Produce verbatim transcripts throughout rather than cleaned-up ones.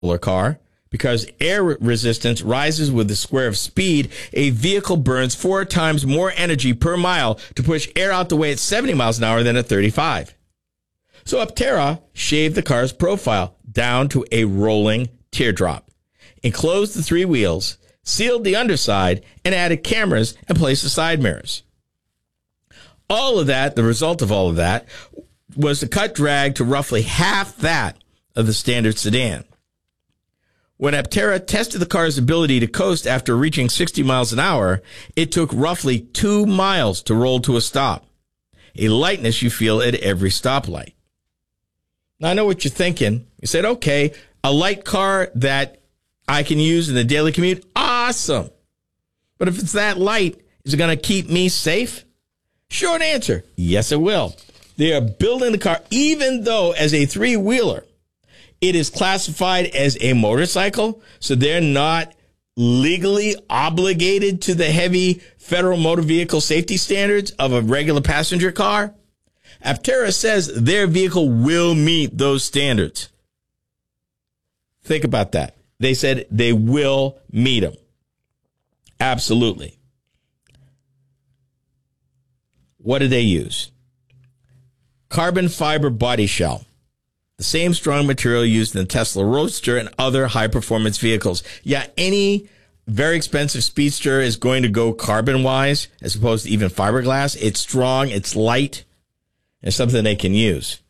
solar car. Because air resistance rises with the square of speed, a vehicle burns four times more energy per mile to push air out the way at seventy miles an hour than at thirty-five. So Aptera shaved the car's profile down to a rolling teardrop, enclosed the three wheels, sealed the underside, and added cameras and placed the side mirrors. All of that, the result of all of that, was to cut drag to roughly half that of the standard sedan. When Aptera tested the car's ability to coast after reaching sixty miles an hour, it took roughly two miles to roll to a stop, a lightness you feel at every stoplight. Now, I know what you're thinking. You said, okay, a light car that I can use in the daily commute, awesome. But if it's that light, is it going to keep me safe? Short answer, yes, it will. They are building the car, even though as a three-wheeler, it is classified as a motorcycle, so they're not legally obligated to the heavy federal motor vehicle safety standards of a regular passenger car. Aptera says their vehicle will meet those standards. Think about that. They said they will meet them. Absolutely. What do they use? Carbon fiber body shell. The same strong material used in the Tesla Roadster and other high-performance vehicles. Yeah, any very expensive speedster is going to go carbon-wise as opposed to even fiberglass. It's strong, it's light, it's something they can use.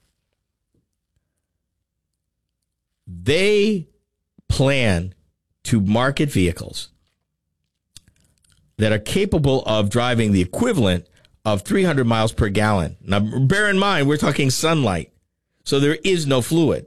They plan to market vehicles that are capable of driving the equivalent of three hundred miles per gallon. Now, bear in mind, we're talking sunlight. So there is no fluid.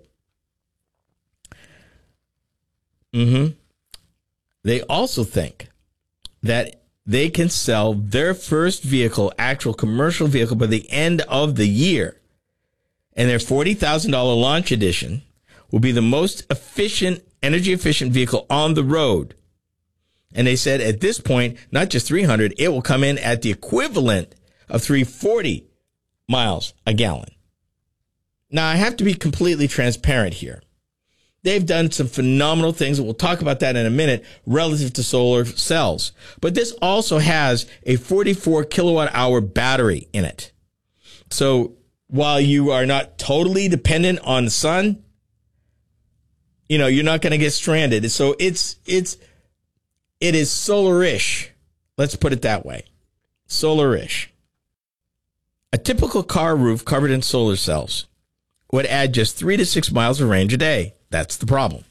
Mm-hmm. They also think that they can sell their first vehicle, actual commercial vehicle, by the end of the year. And their forty thousand dollars launch edition will be the most efficient, energy-efficient vehicle on the road. And they said at this point, not just three hundred, it will come in at the equivalent of three hundred forty miles a gallon. Now, I have to be completely transparent here. They've done some phenomenal things, and we'll talk about that in a minute, relative to solar cells. But this also has a forty-four kilowatt hour battery in it. So while you are not totally dependent on the sun, you know, you're not going to get stranded. So it's, it's, it is solar-ish. Let's put it that way. Solar-ish. A typical car roof covered in solar cells would add just three to six miles of range a day. That's the problem.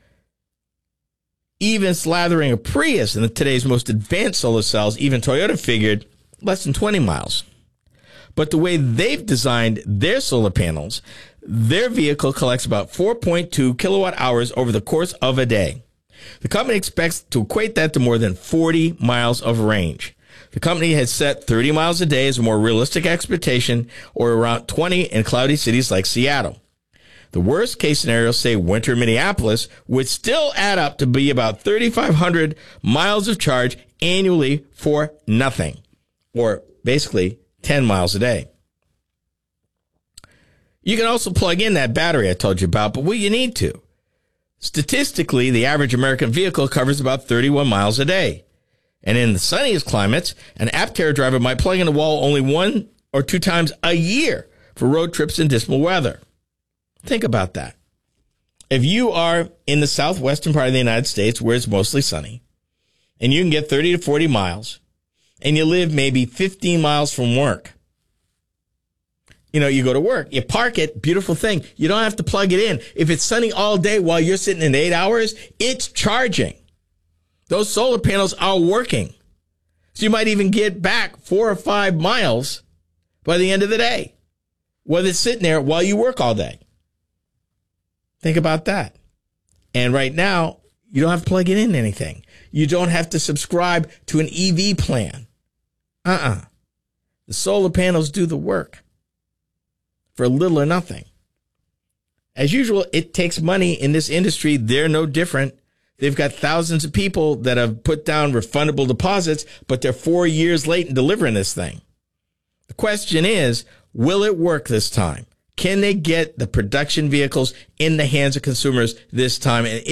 Even slathering a Prius in today's most advanced solar cells, even Toyota figured less than twenty miles. But the way they've designed their solar panels, their vehicle collects about four point two kilowatt hours over the course of a day. The company expects to equate that to more than forty miles of range. The company has set thirty miles a day as a more realistic expectation, or around twenty in cloudy cities like Seattle. The worst case scenario, say winter Minneapolis, would still add up to be about thirty-five hundred miles of charge annually for nothing, or basically ten miles a day. You can also plug in that battery I told you about, but will you need to? Statistically, the average American vehicle covers about thirty-one miles a day. And in the sunniest climates, an Aptera driver might plug in the wall only one or two times a year for road trips in dismal weather. Think about that. If you are in the southwestern part of the United States where it's mostly sunny, and you can get thirty to forty miles, and you live maybe fifteen miles from work, you know, you go to work, you park it, beautiful thing. You don't have to plug it in. If it's sunny all day while you're sitting in eight hours, it's charging. Those solar panels are working. So you might even get back four or five miles by the end of the day, whether it's sitting there while you work all day. Think about that. And right now, you don't have to plug it in anything. You don't have to subscribe to an E V plan. Uh-uh. The solar panels do the work for little or nothing. As usual, it takes money in this industry. They're no different. They've got thousands of people that have put down refundable deposits, but they're four years late in delivering this thing. The question is, will it work this time? Can they get the production vehicles in the hands of consumers this time? And